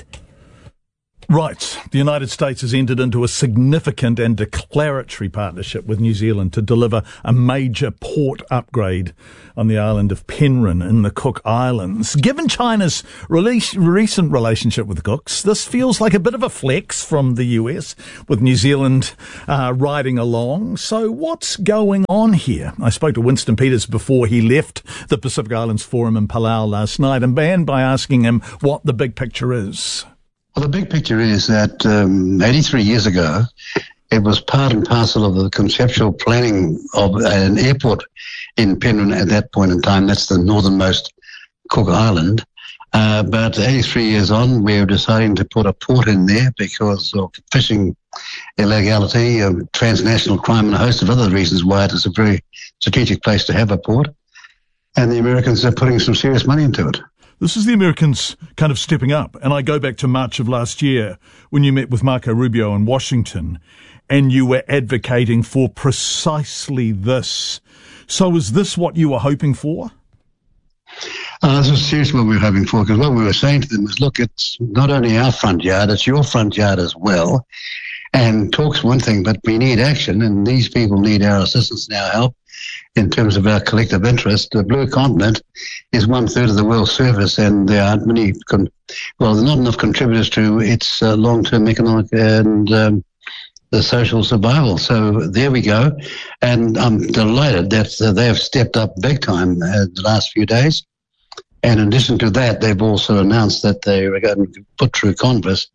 Right. The United States has entered into a significant and declaratory partnership with New Zealand to deliver a major port upgrade on the island of Penrhyn in the Cook Islands. Given China's recent relationship with the Cooks, this feels like a bit of a flex from the US, with New Zealand riding along. So what's going on here? I spoke to Winston Peters before he left the Pacific Islands Forum in Palau last night, and began by asking him what the big picture is. Well, the big picture is that 83 years ago, it was part and parcel of the conceptual planning of an airport in Penrhyn at that point in time. That's the northernmost Cook Island. But 83 years on, we're deciding to put a port in there because of fishing illegality, transnational crime, and a host of other reasons why it is a very strategic place to have a port. And the Americans are putting some serious money into it. This is the Americans kind of stepping up. And I go back to March of last year when you met with Marco Rubio in Washington and you were advocating for precisely this. So is this what you were hoping for? This is seriously what we were hoping for, because what we were saying to them is, look, it's not only our front yard, it's your front yard as well. And talk's one thing, but we need action, and these people need our assistance and our help in terms of our collective interest. The Blue Continent is 1/3 of the world's surface, and there aren't many, there are not enough contributors to its long-term economic and the social survival. So there we go. And I'm delighted that they have stepped up big time the last few days. And in addition to that, they've also announced that they are going to put through Congress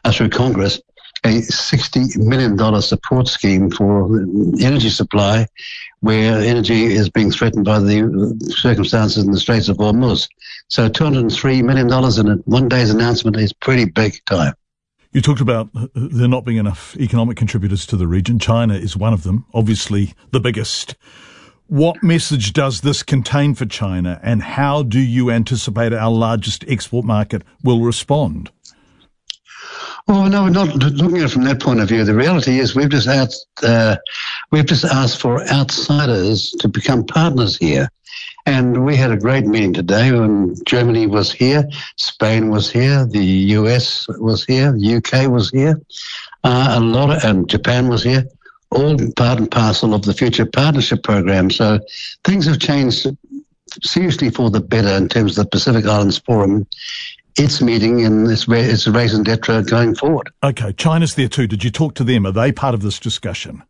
a $60 million support scheme for energy supply, where energy is being threatened by the circumstances in the Straits of Hormuz. So $203 million in one day's announcement is pretty big time. You talked about there not being enough economic contributors to the region. China is one of them, obviously the biggest. What message does this contain for China, and how do you anticipate our largest export market will respond? Well, no, we're not looking at it from that point of view. The reality is we've just asked for outsiders to become partners here. And we had a great meeting today when Germany was here, Spain was here, the US was here, the UK was here, and Japan was here, all part and parcel of the Future Partnership Program. So things have changed seriously for the better in terms of the Pacific Islands Forum. It's meeting and it's raising debt going forward. Okay, China's there too. Did you talk to them? Are they part of this discussion?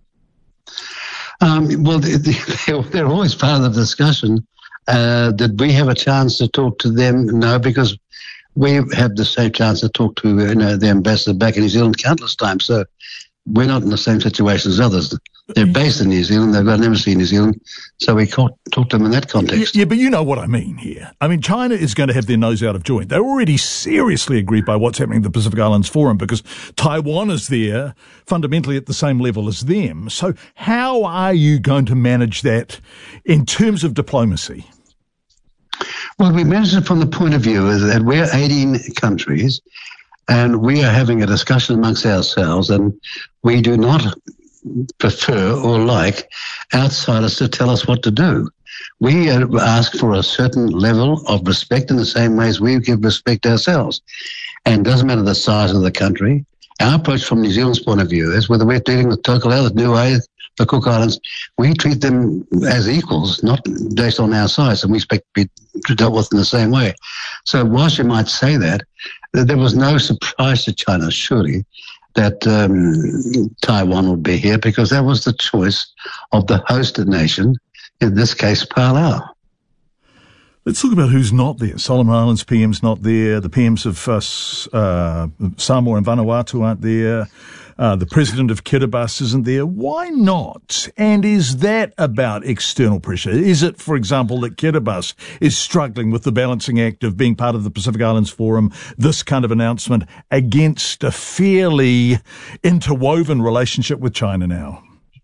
Well, they're always part of the discussion. Did we have a chance to talk to them? No, because we have the same chance to talk to the ambassador back in New Zealand countless times. So we're not in the same situation as others. They're based in New Zealand. They've got an embassy in New Zealand. So we can't talk to them in that context. Yeah, but you know what I mean here. I mean, China is going to have their nose out of joint. They're already seriously aggrieved by what's happening at the Pacific Islands Forum because Taiwan is there fundamentally at the same level as them. So how are you going to manage that in terms of diplomacy? Well, we manage it from the point of view that we're 18 countries and we are having a discussion amongst ourselves, and we do not prefer or like outsiders to tell us what to do. We ask for a certain level of respect in the same way as we give respect ourselves. And it doesn't matter the size of the country. Our approach from New Zealand's point of view is whether we're dealing with Tokelau, the Niue, the Cook Islands, we treat them as equals, not based on our size, and we expect to be dealt with in the same way. So whilst you might say that, there was no surprise to China, surely, that Taiwan would be here, because that was the choice of the hosted nation, in this case, Palau. Let's talk about who's not there. Solomon Islands PM's not there. The PMs of Samoa and Vanuatu aren't there. The president of Kiribati isn't there. Why not? And is that about external pressure? Is it, for example, that Kiribati is struggling with the balancing act of being part of the Pacific Islands Forum, this kind of announcement, against a fairly interwoven relationship with China now?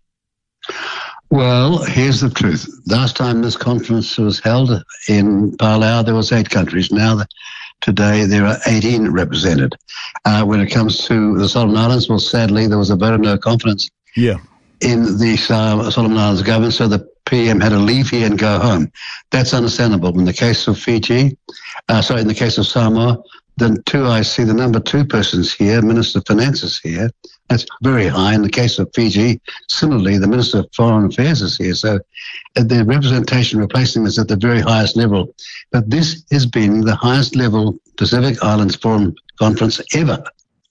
Well, here's the truth. Last time this conference was held in Palau, there was 8 countries. Now, today, there are 18 represented. When it comes to the Solomon Islands, well, sadly, there was a vote of no confidence in the Solomon Islands government, so the PM had to leave here and go home. That's understandable. In the case of in the case of Samoa, I see the number 2 persons here, Minister of Finance is here. That's very high. In the case of Fiji, similarly, the Minister of Foreign Affairs is here. So the representation replacing is at the very highest level. But this has been the highest level Pacific Islands Forum conference ever.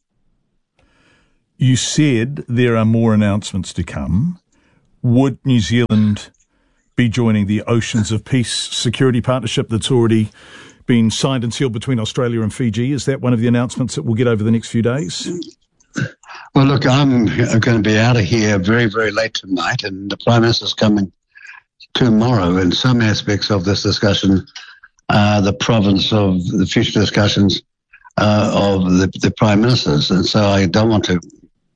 You said there are more announcements to come. Would New Zealand be joining the Oceans of Peace security partnership that's already been signed and sealed between Australia and Fiji? Is that one of the announcements that we'll get over the next few days? Well, look, I'm going to be out of here very, very late tonight, and the Prime Minister's coming tomorrow. In some aspects of this discussion, the province of the future discussions of the Prime Ministers. And so I don't want to,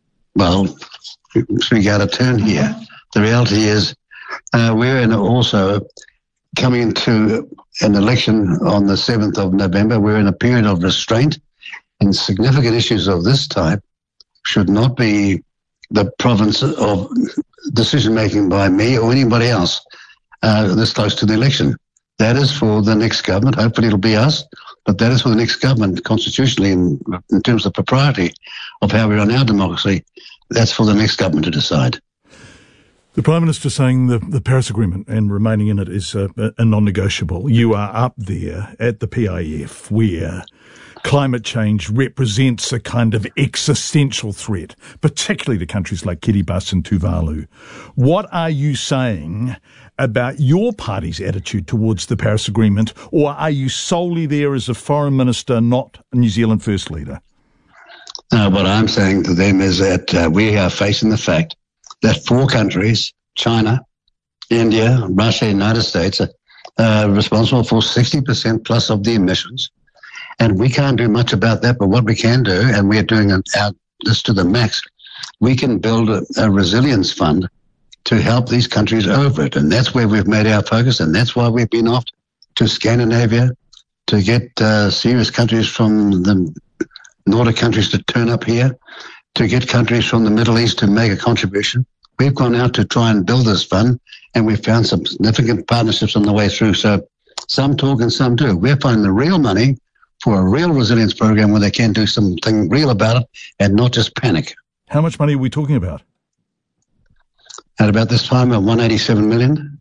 speak out of turn here. The reality is we're also coming into an election on the 7th of November. We're in a period of restraint, and significant issues of this type should not be the province of decision-making by me or anybody else this close to the election. That is for the next government. Hopefully it'll be us, but that is for the next government constitutionally in terms of propriety of how we run our democracy. That's for the next government to decide. The Prime Minister saying the Paris Agreement and remaining in it is a non-negotiable. You are up there at the PIF where climate change represents a kind of existential threat, particularly to countries like Kiribati and Tuvalu. What are you saying about your party's attitude towards the Paris Agreement, or are you solely there as a foreign minister, not a New Zealand First Leader? What I'm saying to them is that we are facing the fact that 4 countries, China, India, Russia, United States, are responsible for 60% plus of the emissions. And we can't do much about that, but what we can do, and we're doing this to the max, we can build a resilience fund to help these countries over it. And that's where we've made our focus, and that's why we've been off to Scandinavia to get serious countries from the Nordic countries to turn up here, to get countries from the Middle East to make a contribution. We've gone out to try and build this fund, and we've found some significant partnerships on the way through. So some talk and some do. We're finding the real money for a real resilience program where they can do something real about it and not just panic. How much money are we talking about? At about this time, 187 million.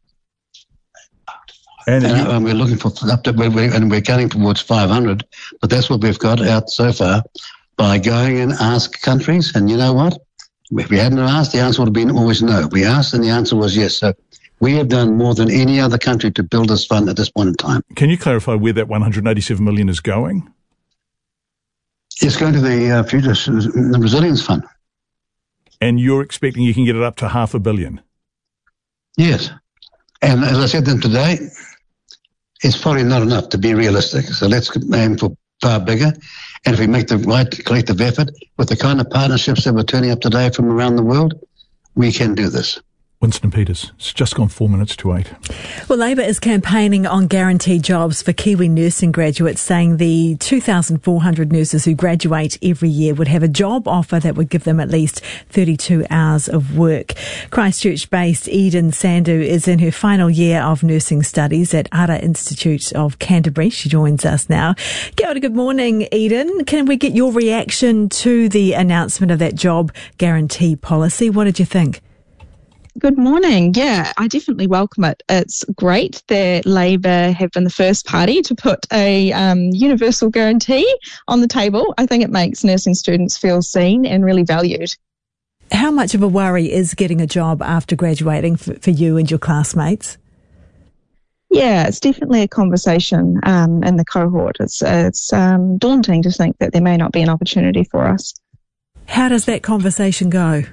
And we're looking for and we're getting towards 500, but that's what we've got out so far by going and ask countries. And you know what? If we hadn't asked, the answer would have been always no. We asked, and the answer was yes. So we have done more than any other country to build this fund at this point in time. Can you clarify where that 187 million is going? It's going to the future resilience fund. And you're expecting you can get it up to $500 million? Yes. And as I said to them today, it's probably not enough to be realistic. So let's aim for far bigger. And if we make the right collective effort with the kind of partnerships that we're turning up today from around the world, we can do this. Winston Peters. It's just gone 4 minutes to 8. Well, Labor is campaigning on guaranteed jobs for Kiwi nursing graduates, saying the 2,400 nurses who graduate every year would have a job offer that would give them at least 32 hours of work. Christchurch-based Eden Sandhu is in her final year of nursing studies at Ara Institute of Canterbury. She joins us now. Kia ora, good morning, Eden. Can we get your reaction to the announcement of that job guarantee policy? What did you think? Good morning. Yeah, I definitely welcome it. It's great that Labor have been the first party to put a universal guarantee on the table. I think it makes nursing students feel seen and really valued. How much of a worry is getting a job after graduating for you and your classmates? Yeah, it's definitely a conversation in the cohort. It's daunting to think that there may not be an opportunity for us. How does that conversation go?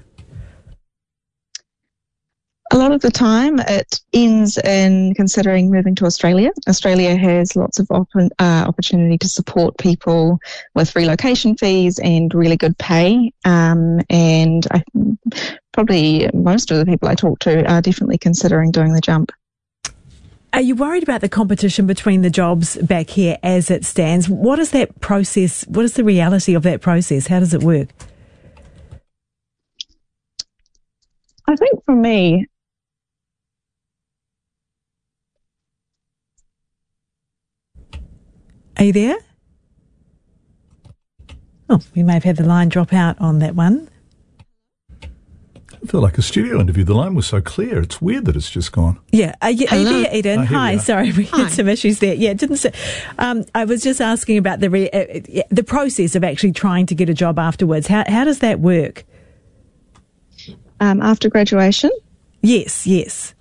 A lot of the time it ends in considering moving to Australia. Australia has lots of opportunity to support people with relocation fees and really good pay. And probably most of the people I talk to are definitely considering doing the jump. Are you worried about the competition between the jobs back here as it stands? What is that process? What is the reality of that process? How does it work? I think for me, are you there? Oh, we may have had the line drop out on that one. I feel like a studio interview. The line was so clear. It's weird that it's just gone. Yeah. Are you there, Eden? Hi. Sorry, we had some issues there. Yeah, didn't say. I was just asking about the process of actually trying to get a job afterwards. How does that work? After graduation? Yes.